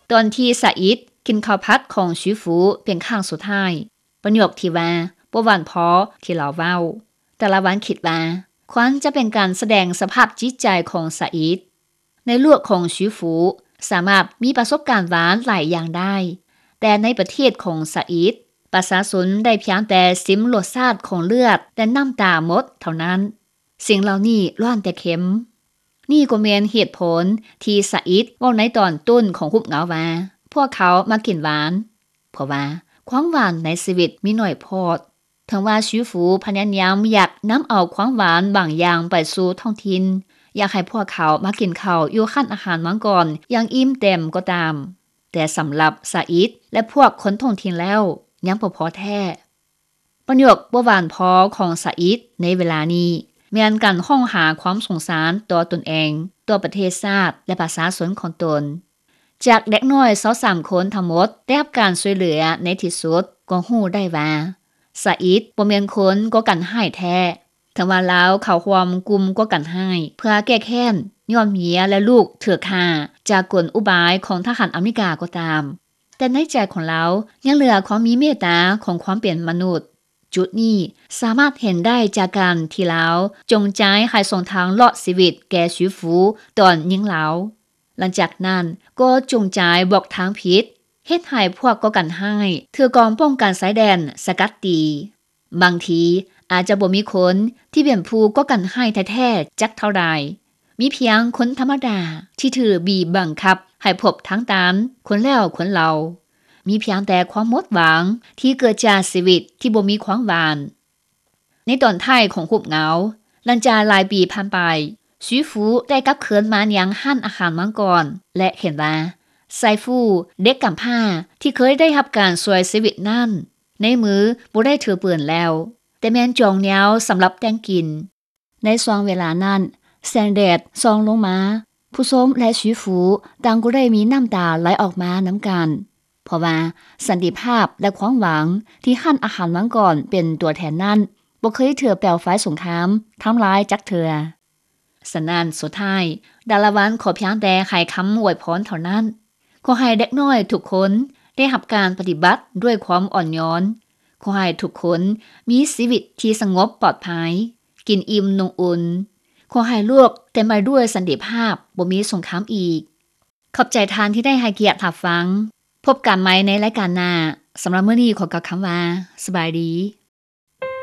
ตอนที่ซาอิดกินข้าวผัดของชูฟูเป็นข้างสุดท้ายประโยคที่ว่าบ่หวานพอที่เราเว้าแต่ละวันคิดว่าควันจะเป็นการแสดงสภาพจิตใจของซาอิดในลวกของชูฟูสามารถมีประสบการณ์หวานหลายอย่างได้แต่ในประเทศของซาอิดประชาชนได้เพียงแต่ซิมรสชาติของเลือดและน้ำตาหมดเท่านั้นสิ่งเหล่านี้ล้วนแต่เค็มนี่ก็แม่นเหตุผลที่ซาอิดเว้าในตอนต้นของหุบเหงาว่าพวกเขามากินหวานเพราะว่าความหวานในชีวิตมีน้อยพอดถึงว่าชูฟูพยายามอยากนำเอาความหวานบางอย่างไปสู่ท้องถิ่นอยากให้พวกเขามากินข้าวอยู่ขั้นอาหารมังกรอย่างอิ่มเต็มก็ตามแต่สำหรับซาอิดและพวกคนท้องถิ่นแล้วยังบ่พอแท้ประโยคบ่หวานพอของซาอิดในเวลานี้แม่นการห้องหาความสงสารต่อตนเองต่อประเทศชาติและประชาชนของตนจากเด็กน้อย23คนทั้งหมดได้รับการช่วยเหลือในที่สุดก็ฮู้ได้ว่าซาอิดบ่แม่นคนก่อการร้ายแท้ถึงว่าลาวเข้าร่วมกลุ่มก่อการร้ายเพื่อแก้แค้นย้อนเมียและลูกถูกฆ่าจากกลอุบายของทหารอเมริกาก็ตามแต่ในใจของเรายังเหลือความมีเมตตาของความเป็นมนุษย์จุดนี้สามารถเห็นได้จากการที่ลาวจงใจให้ส่งทางรอดชีวิตแก่ชูฟูตอนยิงลาวหลังจากนั้นก็จงใจบอกทางผิดเฮ็ดให้พวกก่อการร้ายถือกองป้องกันสายแดนสกัดตีบางทีอาจจะบ่มีคนที่เป็นผู้ก่อการร้ายแท้ๆจักเท่าใดมีเพียงคนธรรมดาที่ถือบีบบังคับให้พบทางตันคนแล้วคนเล่ามีเพียงแต่ความหมดหวังที่เกิดจากชีวิตที่บ่มีความหวานในตอนท้ายของหุบเหงาหลังจากหลายปีผ่านไปชูฟูได้กลับคืนมายังห้านอาหารมังกรและเห็นว่าไซฟูเด็กกำพร้าที่เคยได้รับการช่วยชีวิตนั่นในมือบ่ได้ถือปืนแล้วแต่แม่นจองยาวสำหรับแต่งกินในช่วงเวลานั้นแสงแดดส่องลงมาผู้ชมและชูฟูต่างก็ได้มีน้ำตาไหลออกมานำกันเพราะว่าสันติภาพและความหวังที่ห้านอาหารมังกรเป็นตัวแทนนั้นบ่เคยเถือแปลวไฟสงครามทำลายจักเถือสนั่นสุดท้ายดาราวันขอเพียงแต่ให้คำอวยพรเท่านั้นขอให้เด็กน้อยทุกคนได้รับการปฏิบัติด้วยความอ่อนโยนขอให้ทุกคนมีชีวิตที่สงบปลอดภัยกินอิ่มนงอุ่นขอให้โลกเต็มไปด้วยสันติภาพบ่มีสงครามอีกขอบใจทานที่ได้ให้เกียรติรับฟังพบกันใหม่ในรายการหน้าสำหรับมื้อนี้ขอกล่าวคำว่าสบายดี